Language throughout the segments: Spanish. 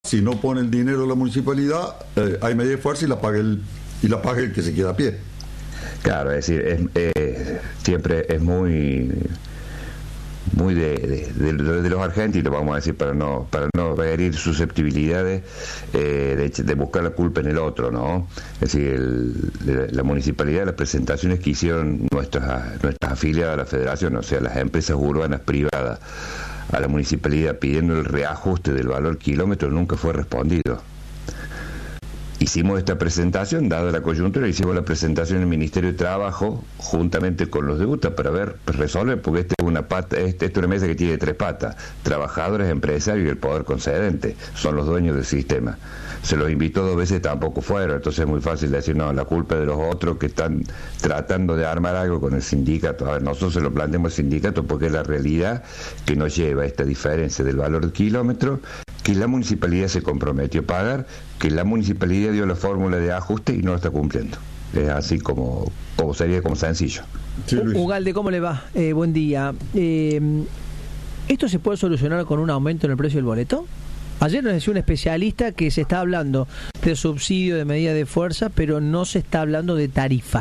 si no pone el dinero la municipalidad, hay medida de fuerza y la paga el que se queda a pie. Claro, es decir, siempre es muy de los argentinos, vamos a decir, para no herir susceptibilidades de buscar la culpa en el otro, ¿no? Es decir, la municipalidad, las presentaciones que hicieron nuestras afiliadas a la federación, o sea, las empresas urbanas privadas a la municipalidad pidiendo el reajuste del valor kilómetro, nunca fue respondido. Hicimos esta presentación, dada la coyuntura, hicimos la presentación en el Ministerio de Trabajo juntamente con los de UTA para resolver, porque esta es una mesa que tiene 3 patas: trabajadores, empresarios y el poder concedente, son los dueños del sistema. Se los invitó 2 veces, tampoco fueron, entonces es muy fácil decir, no, la culpa es de los otros que están tratando de armar algo con el sindicato. A ver, nosotros se lo planteamos al sindicato porque es la realidad que nos lleva a esta diferencia del valor del kilómetro, que la municipalidad se comprometió a pagar, que la municipalidad dio la fórmula de ajuste y no lo está cumpliendo. Es así como sería como sencillo. Sí, Ugalde, ¿cómo le va? Buen día. ¿Esto se puede solucionar con un aumento en el precio del boleto? Ayer nos decía un especialista que se está hablando de subsidio, de medida de fuerza, pero no se está hablando de tarifa.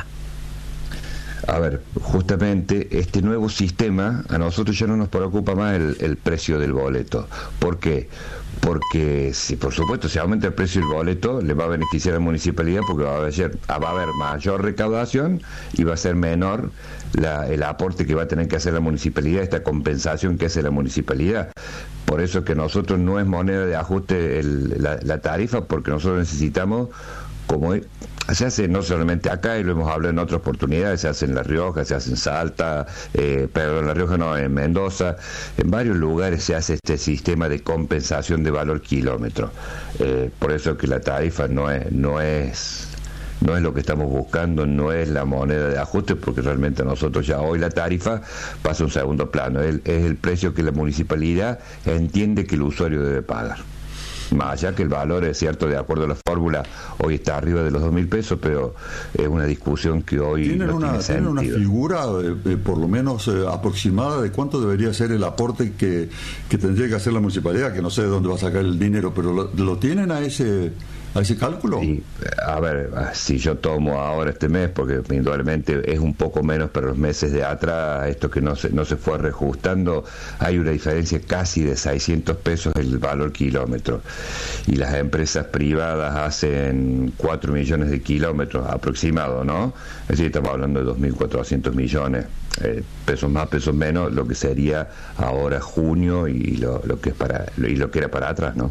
A ver, justamente este nuevo sistema, a nosotros ya no nos preocupa más el precio del boleto. ¿Por qué? Porque, si por supuesto se aumenta el precio del boleto, le va a beneficiar a la municipalidad porque va a haber mayor recaudación y va a ser menor el aporte que va a tener que hacer la municipalidad, esta compensación que hace la municipalidad. Por eso que nosotros no es moneda de ajuste la tarifa, porque nosotros necesitamos, como se hace no solamente acá, y lo hemos hablado en otras oportunidades, se hace en La Rioja, se hace en Salta, pero en La Rioja no, en Mendoza, en varios lugares se hace este sistema de compensación de valor kilómetro. Por eso que la tarifa no es lo que estamos buscando, no es la moneda de ajuste, porque realmente nosotros ya hoy la tarifa pasa a un segundo plano, es el precio que la municipalidad entiende que el usuario debe pagar. Más allá que el valor es cierto, de acuerdo a la fórmula, hoy está arriba de los 2.000 pesos, pero es una discusión que hoy ¿Tienen una figura, por lo menos aproximada, de cuánto debería ser el aporte que tendría que hacer la municipalidad? Que no sé de dónde va a sacar el dinero, pero ¿lo tienen a ese cálculo? Sí, a ver, si yo tomo ahora este mes, porque indudablemente es un poco menos para los meses de atrás, esto que no se fue reajustando, hay una diferencia casi de 600 pesos el valor kilómetro, y las empresas privadas hacen 4 millones de kilómetros aproximado, ¿no? Es decir, estamos hablando de 2.400 millones, pesos más, pesos menos, lo que sería ahora junio y lo que era para atrás, ¿no?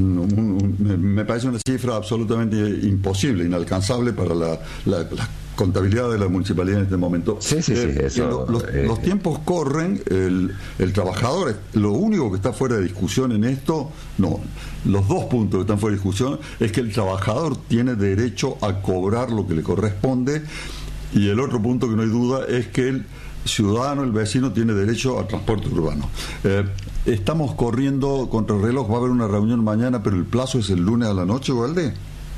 Me parece una cifra absolutamente imposible, inalcanzable para la contabilidad de la municipalidad en este momento. Sí, eso, los tiempos corren, el trabajador, lo único que está fuera de discusión en esto, no, los 2 puntos que están fuera de discusión es que el trabajador tiene derecho a cobrar lo que le corresponde, y el otro punto que no hay duda es que el ciudadano, el vecino, tiene derecho a transporte urbano. Estamos corriendo contra el reloj, va a haber una reunión mañana, pero el plazo es el lunes a la noche, ¿Ugalde?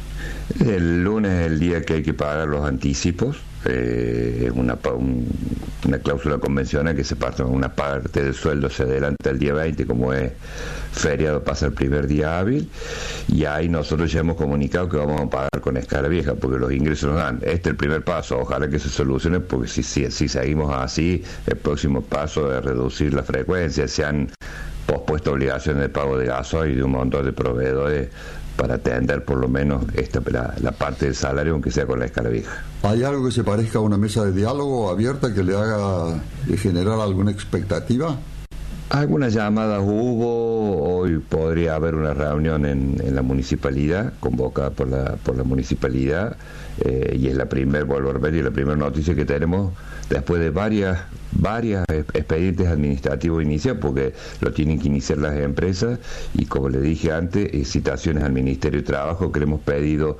El lunes es el día que hay que pagar los anticipos. Es una cláusula convencional que se parte, una parte del sueldo se adelanta el día 20, como es feriado, pasa el primer día hábil, y ahí nosotros ya hemos comunicado que vamos a pagar con escala vieja, porque los ingresos nos dan. Este es el primer paso, ojalá que se solucione, porque si seguimos así, el próximo paso es reducir la frecuencia. Se han pospuesto obligaciones de pago de gasoil y de un montón de proveedores para atender por lo menos la parte del salario, aunque sea con la escala vieja. ¿Hay algo que se parezca a una mesa de diálogo abierta que le haga generar alguna expectativa? Algunas llamadas hubo, hoy podría haber una reunión en la municipalidad, convocada por la municipalidad, y es la primera noticia que tenemos después de varias expedientes administrativos iniciados, porque lo tienen que iniciar las empresas, y como le dije antes, citaciones al Ministerio de Trabajo, que le hemos pedido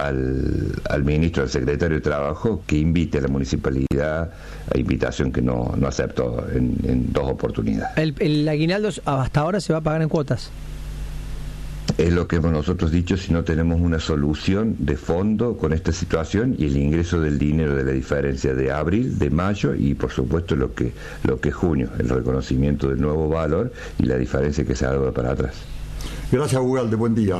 al ministro, al secretario de Trabajo, que invite a la municipalidad, a invitación que no aceptó en 2 oportunidades. ¿El aguinaldo hasta ahora se va a pagar en cuotas? Es lo que hemos nosotros dicho, si no tenemos una solución de fondo con esta situación y el ingreso del dinero de la diferencia de abril, de mayo y por supuesto lo que es junio, el reconocimiento del nuevo valor y la diferencia que se ha dado para atrás. Gracias, Ugalde, buen día.